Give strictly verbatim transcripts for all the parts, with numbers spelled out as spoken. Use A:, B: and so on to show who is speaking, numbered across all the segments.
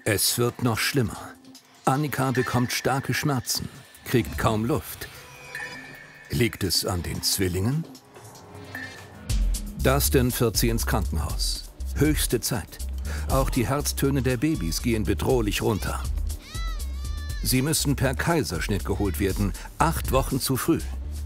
A: Es wird noch schlimmer. Annika bekommt starke Schmerzen, kriegt kaum Luft. Liegt es an den Zwillingen? Dustin führt sie ins Krankenhaus. Höchste Zeit. Auch die Herztöne der Babys gehen bedrohlich runter. Sie müssen per Kaiserschnitt geholt werden, acht Wochen zu früh.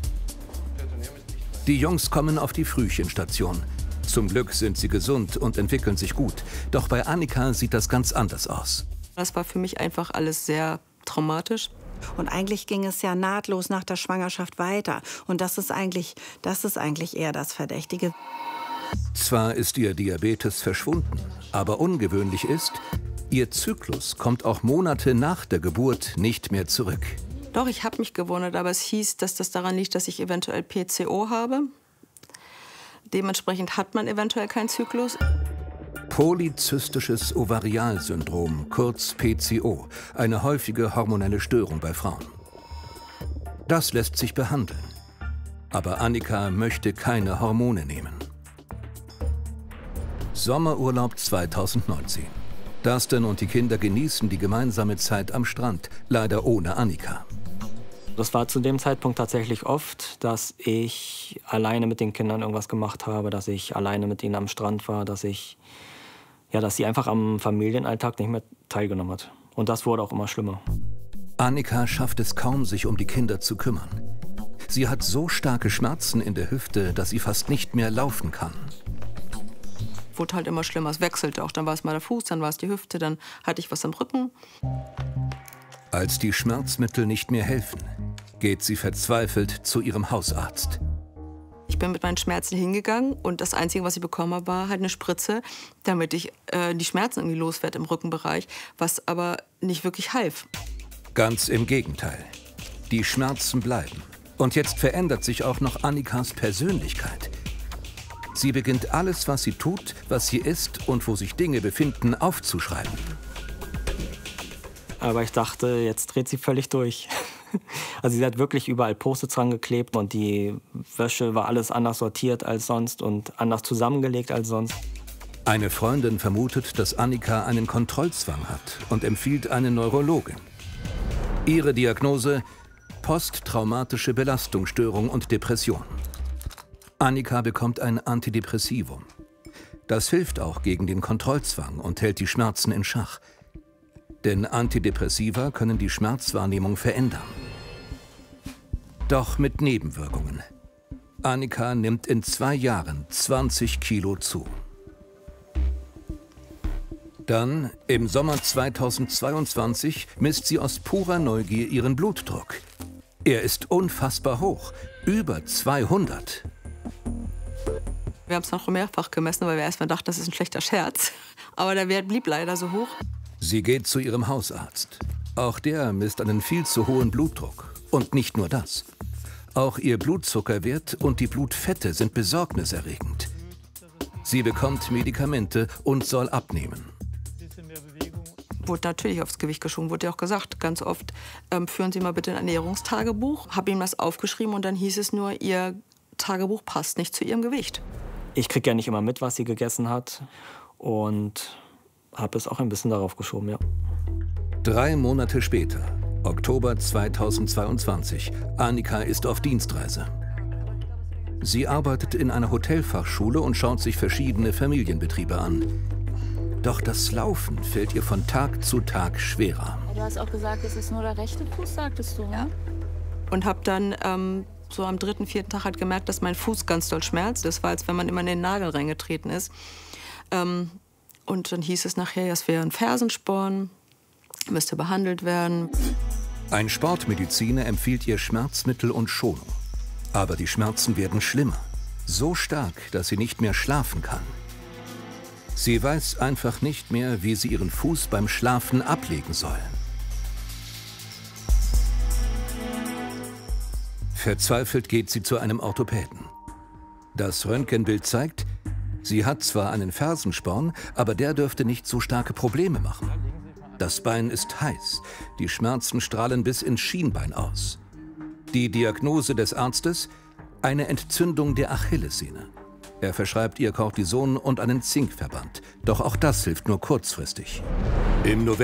A: Die Jungs kommen auf die Frühchenstation. Zum Glück sind sie gesund und entwickeln sich gut. Doch bei Annika sieht das ganz anders aus.
B: Das war für mich einfach alles sehr traumatisch.
C: Und eigentlich ging es ja nahtlos nach der Schwangerschaft weiter. Und das ist eigentlich, das ist eigentlich eher das Verdächtige.
A: Zwar ist ihr Diabetes verschwunden, aber ungewöhnlich ist, ihr Zyklus kommt auch Monate nach der Geburt nicht mehr zurück.
B: Doch, ich habe mich gewundert, aber es hieß, dass das daran liegt, dass ich eventuell P C O habe. Dementsprechend hat man eventuell keinen Zyklus.
A: Polyzystisches Ovarialsyndrom, kurz P C O, eine häufige hormonelle Störung bei Frauen. Das lässt sich behandeln. Aber Annika möchte keine Hormone nehmen. Sommerurlaub zweitausendneunzehn. Dustin und die Kinder genießen die gemeinsame Zeit am Strand, leider ohne Annika.
D: Das war zu dem Zeitpunkt tatsächlich oft, dass ich alleine mit den Kindern irgendwas gemacht habe, dass ich alleine mit ihnen am Strand war, dass ich, ja, dass sie einfach am Familienalltag nicht mehr teilgenommen hat. Und das wurde auch immer schlimmer.
A: Annika schafft es kaum, sich um die Kinder zu kümmern. Sie hat so starke Schmerzen in der Hüfte, dass sie fast nicht mehr laufen kann.
B: Wurde halt immer schlimmer, es wechselte auch. Dann war es mal der Fuß, dann war es die Hüfte, dann hatte ich was am Rücken.
A: Als die Schmerzmittel nicht mehr helfen, geht sie verzweifelt zu ihrem Hausarzt.
B: Ich bin mit meinen Schmerzen hingegangen und das Einzige, was ich bekommen habe, war halt eine Spritze, damit ich äh, die Schmerzen irgendwie loswerde im Rückenbereich, was aber nicht wirklich half.
A: Ganz im Gegenteil. Die Schmerzen bleiben. Und jetzt verändert sich auch noch Annikas Persönlichkeit. Sie beginnt alles, was sie tut, was sie isst und wo sich Dinge befinden, aufzuschreiben.
D: Aber ich dachte, jetzt dreht sie völlig durch. Also sie hat wirklich überall Post-its dran geklebt und die Wäsche war alles anders sortiert als sonst und anders zusammengelegt als sonst.
A: Eine Freundin vermutet, dass Annika einen Kontrollzwang hat und empfiehlt eine Neurologin. Ihre Diagnose: posttraumatische Belastungsstörung und Depression. Annika bekommt ein Antidepressivum. Das hilft auch gegen den Kontrollzwang und hält die Schmerzen in Schach. Denn Antidepressiva können die Schmerzwahrnehmung verändern. Doch mit Nebenwirkungen. Annika nimmt in zwei Jahren zwanzig Kilo zu. Dann, im Sommer zweitausendzweiundzwanzig, misst sie aus purer Neugier ihren Blutdruck. Er ist unfassbar hoch, über zweihundert.
B: Wir haben es noch mehrfach gemessen, weil wir erstmal dachten, das ist ein schlechter Scherz. Aber der Wert blieb leider so hoch.
A: Sie geht zu ihrem Hausarzt. Auch der misst einen viel zu hohen Blutdruck. Und nicht nur das. Auch ihr Blutzuckerwert und die Blutfette sind besorgniserregend. Sie bekommt Medikamente und soll abnehmen.
B: Wurde natürlich aufs Gewicht geschoben, wurde ja auch gesagt, ganz oft, ähm, führen Sie mal bitte ein Ernährungstagebuch. Habe ihm das aufgeschrieben und dann hieß es nur, Ihr Tagebuch passt nicht zu Ihrem Gewicht.
D: Ich kriege ja nicht immer mit, was sie gegessen hat und habe es auch ein bisschen darauf geschoben, ja.
A: Drei Monate später, Oktober zweitausendzweiundzwanzig, Annika ist auf Dienstreise. Sie arbeitet in einer Hotelfachschule und schaut sich verschiedene Familienbetriebe an. Doch das Laufen fällt ihr von Tag zu Tag schwerer.
E: Du hast auch gesagt, es ist nur der rechte Fuß, sagtest du, ne? Ja.
B: Und habe dann ähm, so am dritten, vierten Tag halt gemerkt, dass mein Fuß ganz doll schmerzt. Das war, als wenn man immer in den Nagel reingetreten ist. Ähm, und dann hieß es nachher, es wäre ein Fersensporn, müsste behandelt werden.
A: Ein Sportmediziner empfiehlt ihr Schmerzmittel und Schonung. Aber die Schmerzen werden schlimmer. So stark, dass sie nicht mehr schlafen kann. Sie weiß einfach nicht mehr, wie sie ihren Fuß beim Schlafen ablegen soll. Verzweifelt geht sie zu einem Orthopäden. Das Röntgenbild zeigt, sie hat zwar einen Fersensporn, aber der dürfte nicht so starke Probleme machen. Das Bein ist heiß, die Schmerzen strahlen bis ins Schienbein aus. Die Diagnose des Arztes: eine Entzündung der Achillessehne. Er verschreibt ihr Cortison und einen Zinkverband. Doch auch das hilft nur kurzfristig. Im November